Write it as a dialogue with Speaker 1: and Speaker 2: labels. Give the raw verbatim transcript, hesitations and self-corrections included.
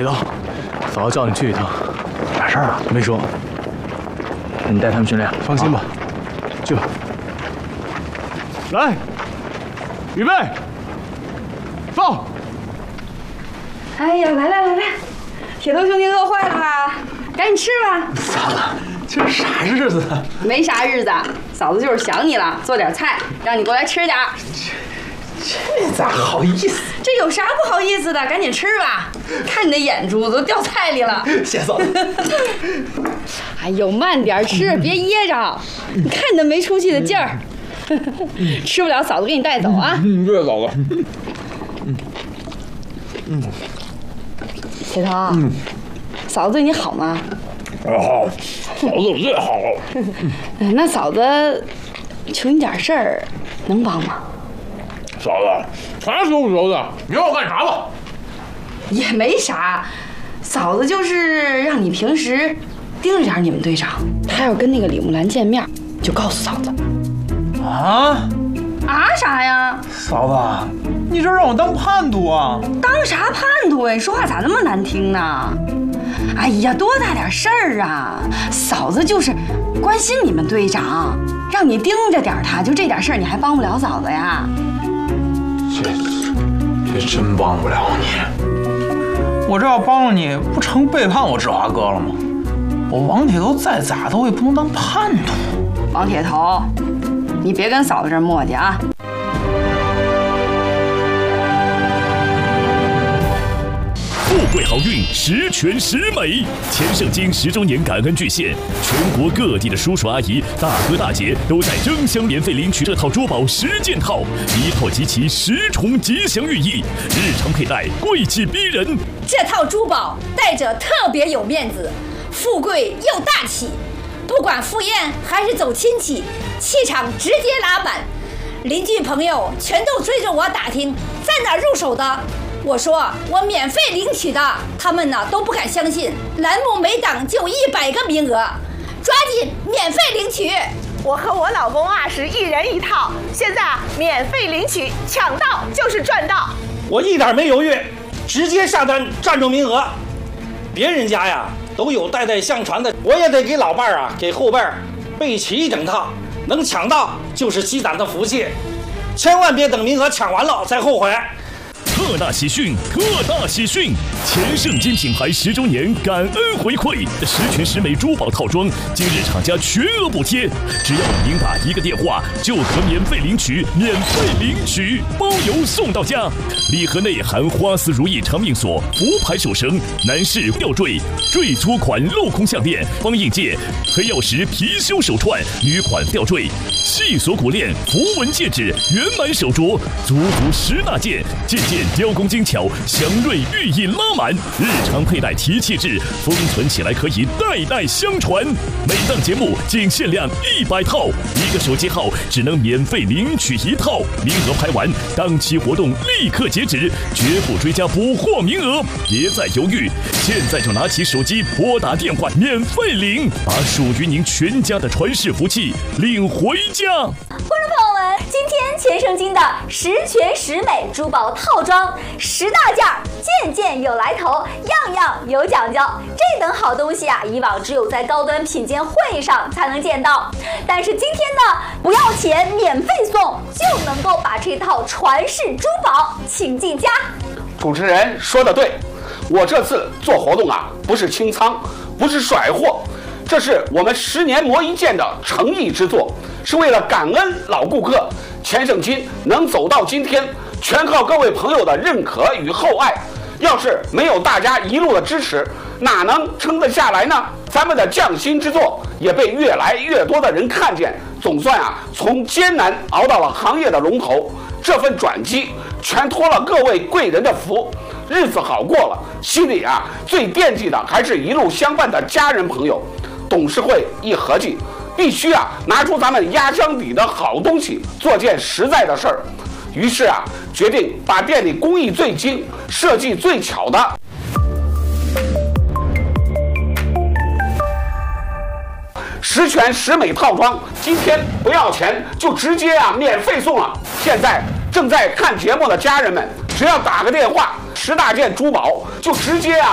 Speaker 1: 铁道，嫂子叫你去一趟，
Speaker 2: 啥事儿啊？
Speaker 1: 没说。
Speaker 2: 你带他们训练，
Speaker 1: 放心吧，去吧。来，预备，放。
Speaker 3: 哎呀，来来来来，铁头兄弟饿坏了吧？赶紧吃吧。
Speaker 1: 嫂子，这是啥日子啊？
Speaker 3: 没啥日子，嫂子就是想你了，做点菜，让你过来吃点。
Speaker 1: 这咋好意思？
Speaker 3: 这有啥不好意思的？赶紧吃吧！看你的眼珠子都掉菜里了。
Speaker 1: 谢嫂子。
Speaker 3: 哎呦，慢点吃，别噎着。你看你那没出息的劲儿，吃不了嫂子给你带走啊。
Speaker 1: 嗯，对，嫂子。
Speaker 3: 嗯嗯。铁头，嗯，嫂子对你好吗？
Speaker 1: 好，嫂子最好了。
Speaker 3: 那嫂子求你点事儿，能帮吗？
Speaker 1: 嫂子，啥时候熟的？你让我干啥吧？
Speaker 3: 也没啥，嫂子就是让你平时盯着点你们队长，他要跟那个李木兰见面，就告诉嫂子。
Speaker 2: 啊？
Speaker 3: 啊啥呀？
Speaker 2: 嫂子，你这让我当叛徒啊？
Speaker 3: 当啥叛徒呀？你说话咋那么难听呢？哎呀，多大点事儿啊！嫂子就是关心你们队长，让你盯着点他，就这点事儿你还帮不了嫂子呀？
Speaker 1: 这这真帮不了你。
Speaker 2: 我这要帮了你，不成背叛我志华哥了吗？我王铁头再咋的，我也不能当叛徒。
Speaker 3: 王铁头，你别跟嫂子这儿磨叽啊！
Speaker 4: 富贵好运，十全十美。千圣经十周年感恩巨献，全国各地的叔叔阿姨、大哥大姐都在争相免费领取这套珠宝十件套，一套集齐十重吉祥寓意，日常佩戴贵气逼人。
Speaker 5: 这套珠宝戴着特别有面子，富贵又大气，不管赴宴还是走亲戚，气场直接拉满。邻居朋友全都追着我打听在哪入手的。我说我免费领取的，他们呢都不敢相信。栏目每档就一百个名额，抓紧免费领取。
Speaker 6: 我和我老公啊是一人一套，现在免费领取，抢到就是赚到。
Speaker 7: 我一点没犹豫，直接下单占住名额。别人家呀都有代代相传的，我也得给老伴儿啊给后辈儿备齐一整套，能抢到就是积攒的福气，千万别等名额抢完了再后悔。
Speaker 4: 特大喜讯！特大喜讯！千圣经品牌十周年感恩回馈，十全十美珠宝套装，今日厂家全额补贴，只要您打一个电话就可免费领取，免费领取，包邮送到家。礼盒内含花丝如意长命锁、福牌手绳、男士吊坠、坠珠款镂空项链、方印戒、黑曜石貔貅手串、女款吊坠、细锁骨链、符文戒指、圆满手镯，足足十大件，件件雕工精巧，祥瑞寓意拉满，日常佩戴提气质，封存起来可以代代相传。每档节目仅限量一百套，一个手机号只能免费领取一套，名额排完，当期活动立刻截止，绝不追加补货名额。别再犹豫，现在就拿起手机拨打电话免费领，把属于您全家的传世福气领回家。
Speaker 5: 观众朋友们，今天千圣经的十全十美珠宝套装，十大件儿，件件有来头，样样有讲究。这等好东西啊，以往只有在高端品鉴会上才能见到，但是今天呢，不要钱，免费送，就能够把这套传世珠宝请进家。
Speaker 8: 主持人说的对，我这次做活动啊，不是清仓，不是甩货，这是我们十年磨一剑的诚意之作，是为了感恩老顾客。千圣经能走到今天，全靠各位朋友的认可与厚爱。要是没有大家一路的支持，哪能撑得下来呢？咱们的匠心之作也被越来越多的人看见，总算啊，从艰难熬到了行业的龙头。这份转机全托了各位贵人的福，日子好过了，心里啊最惦记的还是一路相伴的家人朋友。董事会一合计，必须啊拿出咱们压箱底的好东西，做件实在的事儿。于是啊，决定把店里工艺最精、设计最巧的十全十美套装，今天不要钱，就直接啊免费送了。现在正在看节目的家人们，只要打个电话，十大件珠宝就直接啊